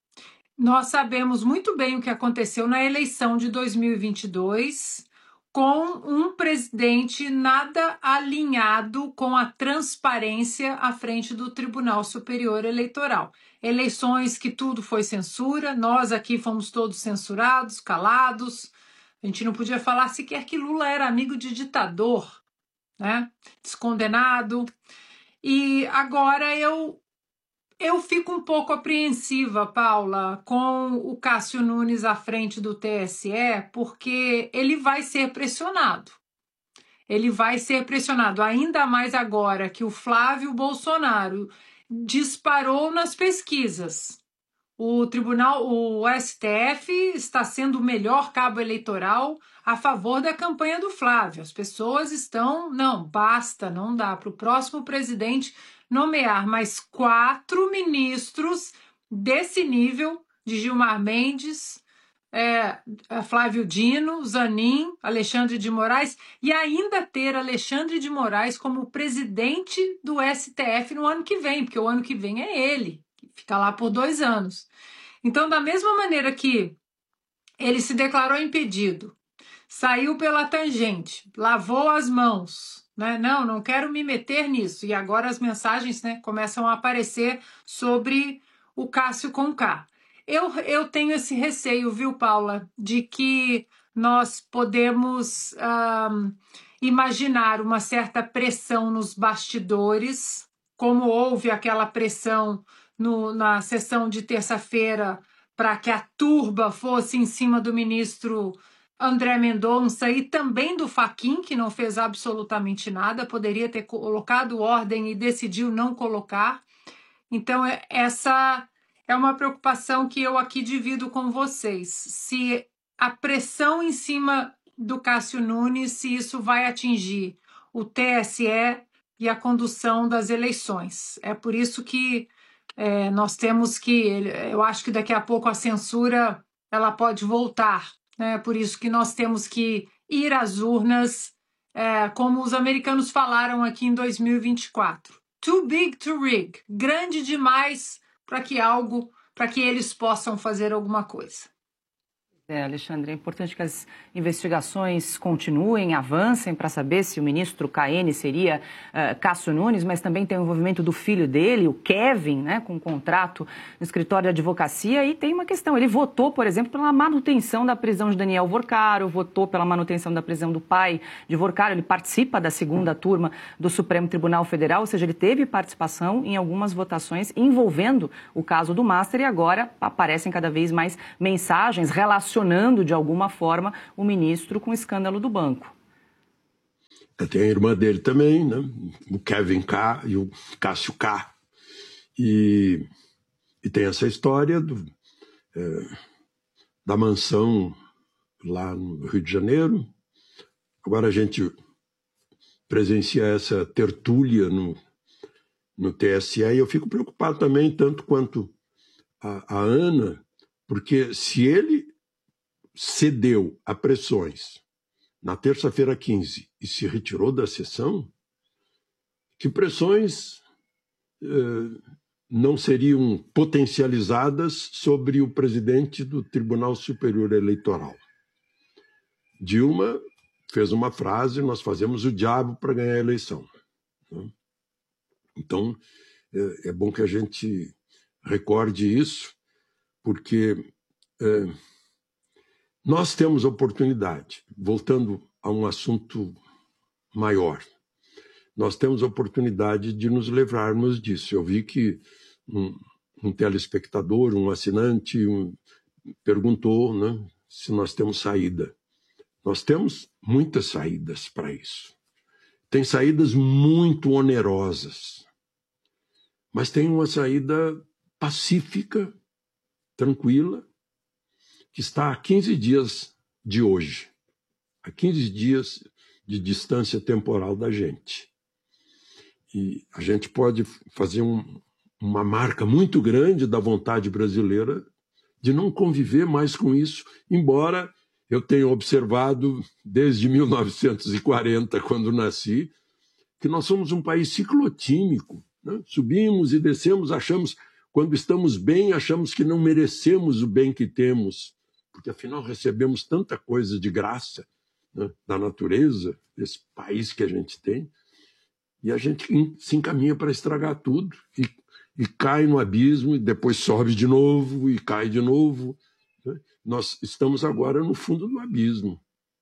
Nós sabemos muito bem o que aconteceu na eleição de dois mil e vinte e dois, com um presidente nada alinhado com a transparência à frente do Tribunal Superior Eleitoral. Eleições que tudo foi censura, nós aqui fomos todos censurados, calados. A gente não podia falar sequer que Lula era amigo de ditador, né? Descondenado. E agora eu... Eu fico um pouco apreensiva, Paula, com o Cássio Nunes à frente do T S E, porque ele vai ser pressionado. Ele vai ser pressionado, ainda mais agora que o Flávio Bolsonaro disparou nas pesquisas. O Tribunal, o S T F está sendo o melhor cabo eleitoral a favor da campanha do Flávio. As pessoas estão, não, basta, não dá para o próximo presidente nomear mais quatro ministros desse nível, de Gilmar Mendes, é, Flávio Dino, Zanin, Alexandre de Moraes, e ainda ter Alexandre de Moraes como presidente do S T F no ano que vem, porque o ano que vem é ele, que fica lá por dois anos. Então, da mesma maneira que ele se declarou impedido, saiu pela tangente, lavou as mãos, né? Não, não quero me meter nisso. E agora as mensagens, né, começam a aparecer sobre o Cássio com K. Eu, eu tenho esse receio, viu, Paula, de que nós podemos um, imaginar uma certa pressão nos bastidores, como houve aquela pressão no, na sessão de terça-feira para que a turba fosse em cima do ministro André Mendonça e também do Fachin, que não fez absolutamente nada, poderia ter colocado ordem e decidiu não colocar. Então, essa é uma preocupação que eu aqui divido com vocês. Se a pressão em cima do Cássio Nunes, se isso vai atingir o T S E e a condução das eleições. É por isso que é, nós temos que, eu acho que daqui a pouco a censura ela pode voltar. É por isso que nós temos que ir às urnas, é, como os americanos falaram aqui em dois mil e vinte e quatro. Too big to rig. Grande demais para que algo, para que eles possam fazer alguma coisa. É, Alexandre, é importante que as investigações continuem, avancem para saber se o ministro K N seria uh, Cássio Nunes, mas também tem o envolvimento do filho dele, o Kevin, né, com um contrato no escritório de advocacia. E tem uma questão, ele votou, por exemplo, pela manutenção da prisão de Daniel Vorcaro, votou pela manutenção da prisão do pai de Vorcaro, ele participa da segunda turma do Supremo Tribunal Federal, ou seja, ele teve participação em algumas votações envolvendo o caso do Master e agora aparecem cada vez mais mensagens relacionadas de alguma forma o ministro com o escândalo do banco. Tem a irmã dele também, né? O Kevin K e o Cássio K. E, e tem essa história do, é, da mansão lá no Rio de Janeiro. Agora a gente presencia essa tertúlia no, no T S E e eu fico preocupado também, tanto quanto a, a Ana, porque se ele cedeu a pressões na terça-feira quinze e se retirou da sessão, que pressões eh, não seriam potencializadas sobre o presidente do Tribunal Superior Eleitoral? Dilma fez uma frase: nós fazemos o diabo para ganhar a eleição. Então, é, é bom que a gente recorde isso, porque é, nós temos oportunidade, voltando a um assunto maior, nós temos oportunidade de nos livrarmos disso. Eu vi que um, um telespectador, um assinante, um, perguntou, né, se nós temos saída. Nós temos muitas saídas para isso. Tem saídas muito onerosas, mas tem uma saída pacífica, tranquila, que está a quinze dias de hoje, a quinze dias de distância temporal da gente. E a gente pode fazer um, uma marca muito grande da vontade brasileira de não conviver mais com isso, embora eu tenha observado desde mil novecentos e quarenta, quando nasci, que nós somos um país ciclotímico, né? Subimos e descemos, achamos, quando estamos bem, achamos que não merecemos o bem que temos, porque afinal recebemos tanta coisa de graça, né, da natureza, desse país que a gente tem, e a gente se encaminha para estragar tudo, e, e cai no abismo, e depois sobe de novo, e cai de novo. Né? Nós estamos agora no fundo do abismo.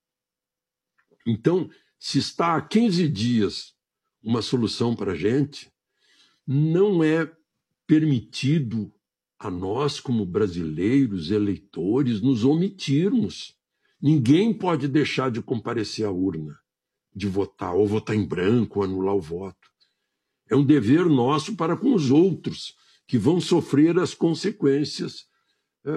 Então, se está há quinze dias uma solução para a gente, não é permitido a nós, como brasileiros, eleitores, nos omitirmos. Ninguém pode deixar de comparecer à urna, de votar, ou votar em branco, ou anular o voto. É um dever nosso para com os outros, que vão sofrer as consequências é,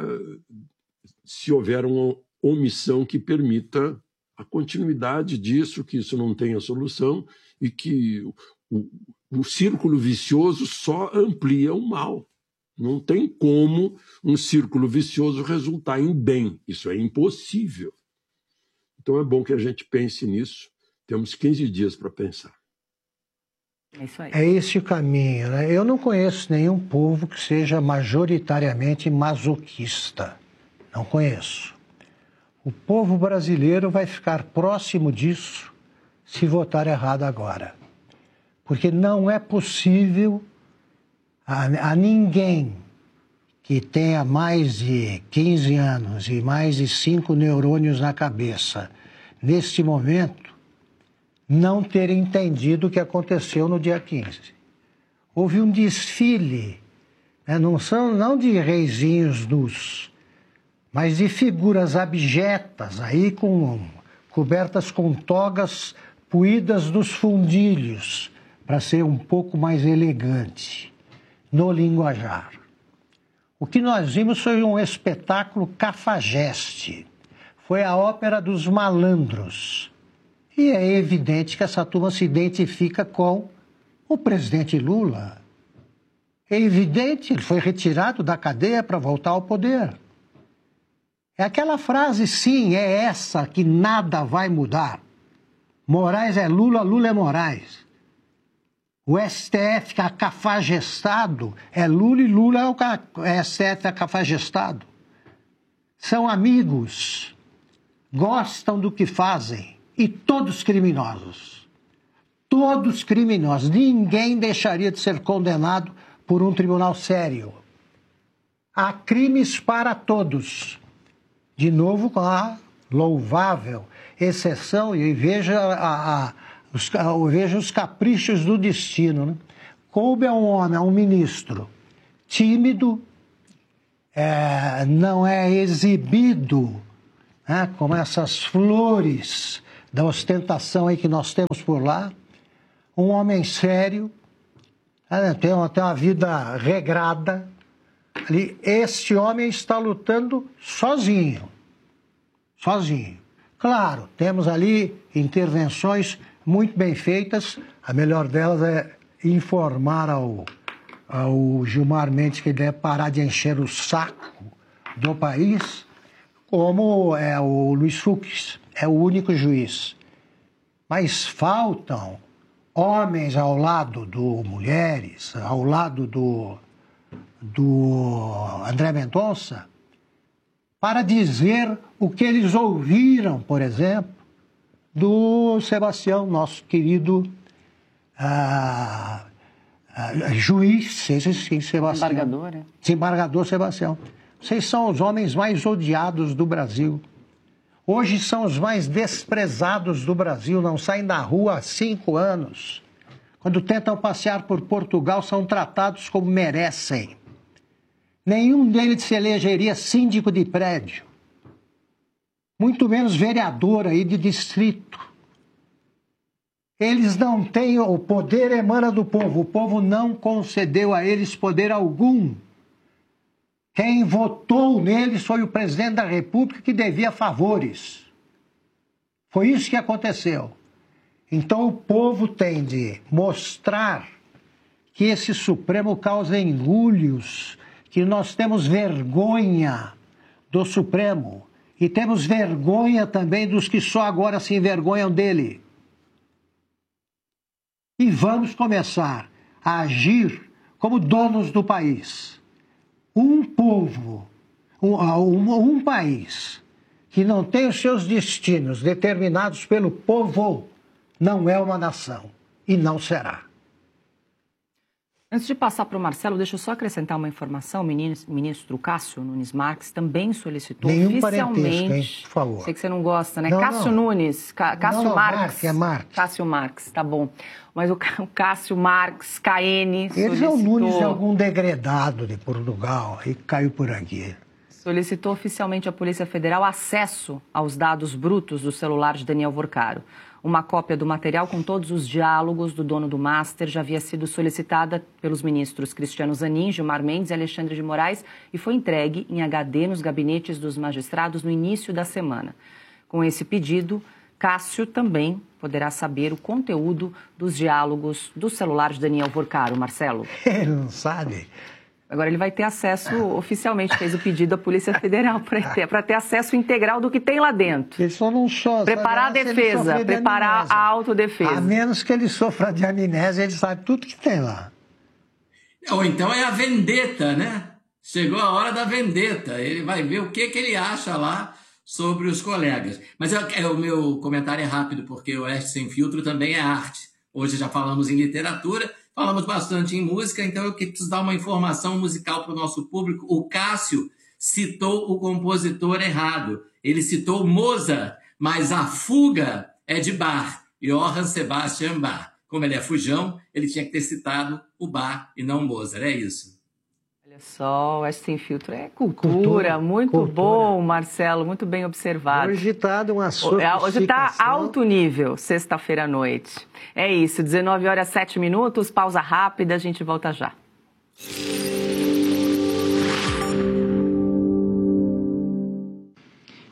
se houver uma omissão que permita a continuidade disso, que isso não tenha solução e que o, o círculo vicioso só amplia o mal. Não tem como um círculo vicioso resultar em bem. Isso é impossível. Então é bom que a gente pense nisso. Temos quinze dias para pensar. É isso aí. É esse o caminho, né? Eu não conheço nenhum povo que seja majoritariamente masoquista. Não conheço. O povo brasileiro vai ficar próximo disso se votar errado agora. Porque não é possível a, a ninguém que tenha mais de quinze anos e mais de cinco neurônios na cabeça, neste momento, não ter entendido o que aconteceu no dia quinze. Houve um desfile, né? não, são, não de reizinhos nus, mas de figuras abjetas, aí com, cobertas com togas puídas dos fundilhos, para ser um pouco mais elegante no linguajar. O que nós vimos foi um espetáculo cafajeste, foi a ópera dos malandros. E é evidente que essa turma se identifica com o presidente Lula. É evidente, ele foi retirado da cadeia para voltar ao poder. É aquela frase, sim, é essa que nada vai mudar. Moraes é Lula, Lula é Moraes. O S T F cafajestado é Lula e Lula é o S T F cafajestado. são amigos, gostam do que fazem, e todos criminosos. Todos criminosos. Ninguém deixaria de ser condenado por um tribunal sério. Há crimes para todos. De novo, com a louvável exceção, e veja, a, a, os, veja os caprichos do destino. Né? Coube a um homem, a um ministro, tímido, é, não é exibido, né, como essas flores da ostentação aí que nós temos por lá, um homem sério, né, tem, uma, tem uma vida regrada. Ali, este homem está lutando sozinho, sozinho. Claro, temos ali intervenções muito bem feitas, a melhor delas é informar ao, ao Gilmar Mendes que ele deve parar de encher o saco do país, como é o Luiz Fux, é o único juiz. Mas faltam homens ao lado do Mulheres, ao lado do, do André Mendonça, para dizer o que eles ouviram, por exemplo, do Sebastião, nosso querido ah, ah, juiz, esse sim, Sebastião. Desembargador, é? Desembargador Sebastião. Vocês são os homens mais odiados do Brasil. Hoje são os mais desprezados do Brasil, não saem da rua há cinco anos. Quando tentam passear por Portugal, são tratados como merecem. Nenhum deles se elegeria síndico de prédio, muito menos vereador aí de distrito. Eles não têm, o poder emana do povo, o povo não concedeu a eles poder algum. Quem votou neles foi o presidente da República, que devia favores. Foi isso que aconteceu. Então o povo tem de mostrar que esse Supremo causa engulhos, que nós temos vergonha do Supremo e temos vergonha também dos que só agora se envergonham dele. E vamos começar a agir como donos do país. Um povo, um, um, um país que não tem os seus destinos determinados pelo povo, não é uma nação e não será. Antes de passar para o Marcelo, deixa eu só acrescentar uma informação. O ministro Cássio Nunes Marques também solicitou Nenhum oficialmente... hein? Por favor. Sei que você não gosta, né? Não, Cássio não. Nunes, Cá, Cássio não, não, Marques. Marques, é Marques. Cássio Marques, tá bom. Mas o, o Cássio Marques, K N, Ele solicitou... é o Nunes de algum degredado de Portugal e caiu por aqui. Solicitou oficialmente à Polícia Federal acesso aos dados brutos do celular de Daniel Vorcaro. Uma cópia do material com todos os diálogos do dono do Master já havia sido solicitada pelos ministros Cristiano Zanin, Gilmar Mendes e Alexandre de Moraes e foi entregue em H D nos gabinetes dos magistrados no início da semana. Com esse pedido, Cássio também poderá saber o conteúdo dos diálogos do celular de Daniel Vorcaro. Marcelo? Ele não sabe. Agora ele vai ter acesso, oficialmente fez o pedido à Polícia Federal para ter, para ter acesso integral do que tem lá dentro. Ele só não só, preparar a defesa, de preparar a autodefesa. A menos que ele sofra de amnésia, ele sabe tudo que tem lá. Ou então é a vendetta, né? Chegou a hora da vendetta. Ele vai ver o que, que ele acha lá sobre os colegas. Mas é, é, o meu comentário é rápido, porque o Oeste Sem Filtro também é arte. Hoje já falamos em literatura, falamos bastante em música, então eu preciso dar uma informação musical para o nosso público. O Cássio citou o compositor errado. Ele citou Mozart, mas a fuga é de Bach, Johann Sebastian Bach. Como ele é fujão, ele tinha que ter citado o Bach e não Mozart, é isso. Olha só, o Oeste Sem Filtro é cultura, cultura muito cultura. Bom, Marcelo, muito bem observado. Hoje está uma Hoje está alto nível, sexta-feira à noite. É isso, dezenove horas e sete minutos, pausa rápida, a gente volta já. Tem gente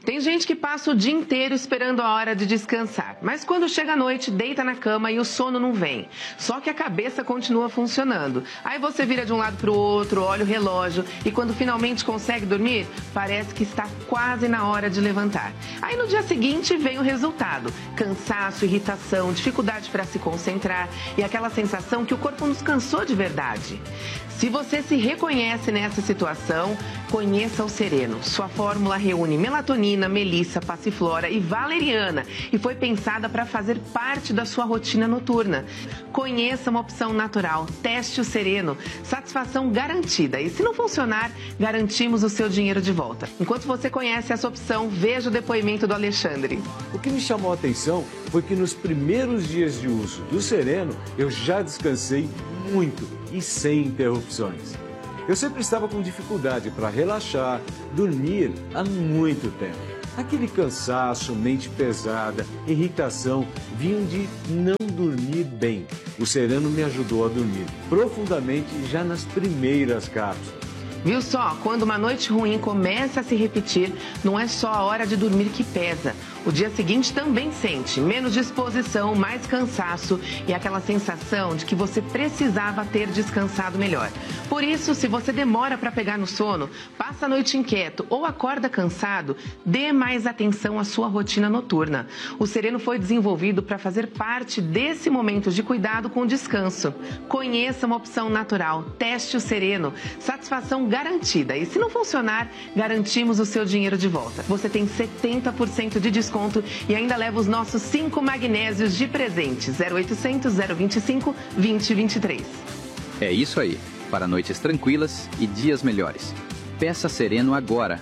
gente que passa o dia inteiro esperando a hora de descansar, mas quando chega a noite, deita na cama e o sono não vem. Só que a cabeça continua funcionando. Aí você vira de um lado para o outro, olha o relógio e quando finalmente consegue dormir, parece que está quase na hora de levantar. Aí no dia seguinte vem o resultado: cansaço, irritação, dificuldade para se concentrar e aquela sensação que o corpo nos cansou de verdade. Se você se reconhece nessa situação, conheça o Sereno. Sua fórmula reúne melatonina, melissa, passiflora e valeriana e foi pensada para fazer parte da sua rotina noturna. Conheça uma opção natural. Teste o Sereno. Satisfação garantida. E se não funcionar, garantimos o seu dinheiro de volta. Enquanto você conhece essa opção, veja o depoimento do Alexandre. O que me chamou a atenção foi que nos primeiros dias de uso do Sereno, eu já descansei muito e sem interrupções. Eu sempre estava com dificuldade para relaxar, dormir há muito tempo. Aquele cansaço, mente pesada, irritação vinham de não dormir bem. O Sereno me ajudou a dormir profundamente já nas primeiras cápsulas. Viu só? Quando uma noite ruim começa a se repetir, não é só a hora de dormir que pesa. O dia seguinte também sente menos disposição, mais cansaço e aquela sensação de que você precisava ter descansado melhor. Por isso, se você demora para pegar no sono, passa a noite inquieto ou acorda cansado, dê mais atenção à sua rotina noturna. O Sereno foi desenvolvido para fazer parte desse momento de cuidado com o descanso. Conheça uma opção natural. Teste o Sereno. Satisfação garantida. E se não funcionar, garantimos o seu dinheiro de volta. Você tem setenta por cento de desconto e ainda leva os nossos cinco magnésios de presente. zero oitocentos, zero vinte e cinco, vinte, vinte e três. É isso aí. Para noites tranquilas e dias melhores. Peça Sereno agora.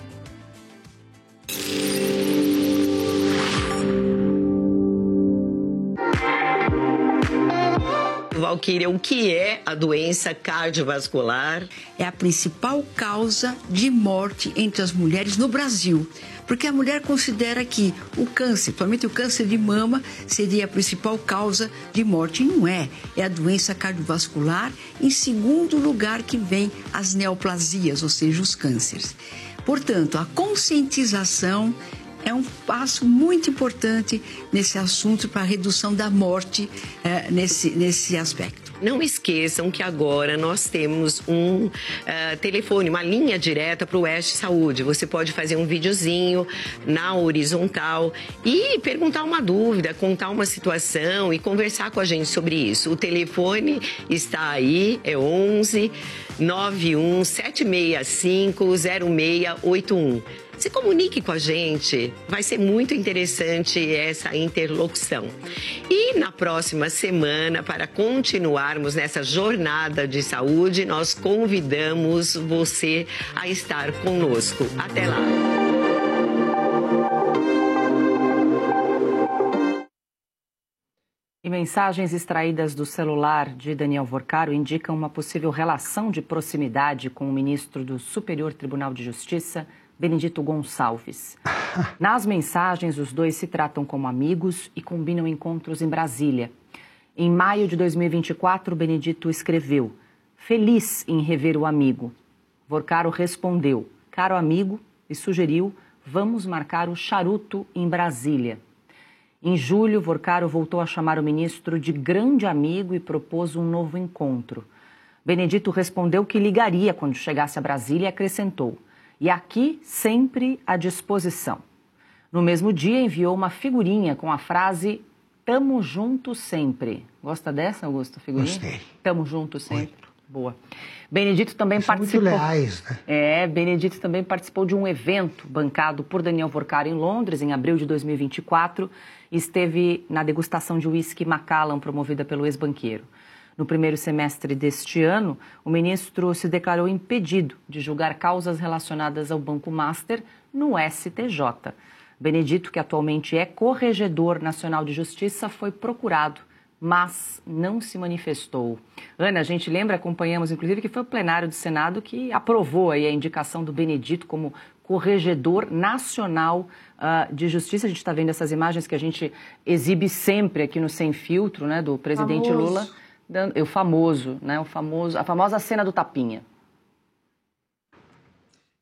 Valquíria, o que é a doença cardiovascular? É a principal causa de morte entre as mulheres no Brasil. Porque a mulher considera que o câncer, principalmente o câncer de mama, seria a principal causa de morte. E não é. É a doença cardiovascular. Em segundo lugar que vem as neoplasias, ou seja, os cânceres. Portanto, a conscientização é um passo muito importante nesse assunto para a redução da morte é, nesse, nesse aspecto. Não esqueçam que agora nós temos um uh, telefone, uma linha direta para o Oeste Saúde. Você pode fazer um videozinho na horizontal e perguntar uma dúvida, contar uma situação e conversar com a gente sobre isso. O telefone está aí, é onze, nove um sete seis cinco, zero seis oito um. Se comunique com a gente, vai ser muito interessante essa interlocução. E na próxima semana, para continuarmos nessa jornada de saúde, nós convidamos você a estar conosco. Até lá! E mensagens extraídas do celular de Daniel Vorcaro indicam uma possível relação de proximidade com o ministro do Superior Tribunal de Justiça, Benedito Gonçalves. Nas mensagens, os dois se tratam como amigos e combinam encontros em Brasília. Em maio de dois mil e vinte e quatro, Benedito escreveu: "Feliz em rever o amigo." Vorcaro respondeu: "Caro amigo", e sugeriu: "Vamos marcar o charuto em Brasília." Em julho, Vorcaro voltou a chamar o ministro de grande amigo e propôs um novo encontro. Benedito respondeu que ligaria quando chegasse a Brasília e acrescentou: "E aqui, sempre à disposição." No mesmo dia, enviou uma figurinha com a frase "Tamo junto sempre." Gosta dessa, Augusto, figurinha? Gostei. Tamo junto sempre. Muito. Boa. Benedito também Eles participou... São muito leais, né? É, Benedito também participou de um evento bancado por Daniel Vorcaro em Londres, em abril de dois mil e vinte e quatro, e esteve na degustação de uísque Macallan, promovida pelo ex-banqueiro. No primeiro semestre deste ano, o ministro se declarou impedido de julgar causas relacionadas ao Banco Master no S T J. Benedito, que atualmente é corregedor nacional de justiça, foi procurado, mas não se manifestou. Ana, a gente lembra, acompanhamos inclusive que foi o plenário do Senado que aprovou aí a indicação do Benedito como corregedor nacional uh, de justiça. A gente está vendo essas imagens que a gente exibe sempre aqui no Sem Filtro, né, do presidente Famoso. Lula. O famoso, né? O famoso, a famosa cena do tapinha.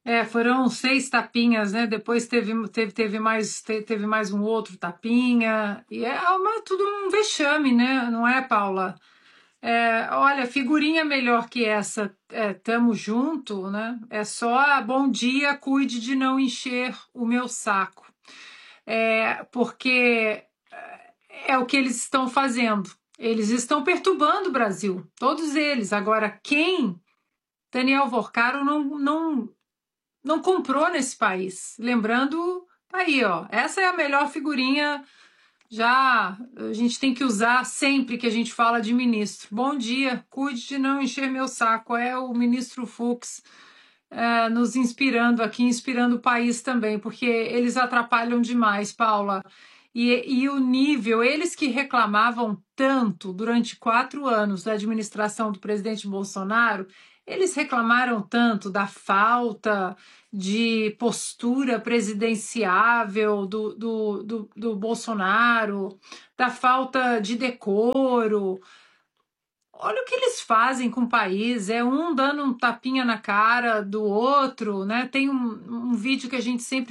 É, foram seis tapinhas, né? Depois teve, teve, teve, mais, teve mais um outro tapinha. E é uma, tudo um vexame, né? Não é, Paula? É, olha, figurinha melhor que essa, é, tamo junto, né? É só bom dia, cuide de não encher o meu saco. É, porque é o que eles estão fazendo. Eles estão perturbando o Brasil, todos eles. Agora, quem Daniel Vorcaro não, não, não comprou nesse país? Lembrando, tá aí, ó, essa é a melhor figurinha. Já a gente tem que usar sempre que a gente fala de ministro. Bom dia, cuide de não encher meu saco. É o ministro Fux é, nos inspirando aqui, inspirando o país também, porque eles atrapalham demais, Paula. E, e o nível, eles que reclamavam tanto durante quatro anos da administração do presidente Bolsonaro, eles reclamaram tanto da falta de postura presidenciável do, do, do, do Bolsonaro, da falta de decoro. Olha o que eles fazem com o país, é um dando um tapinha na cara do outro, né? Tem um, um vídeo que a gente sempre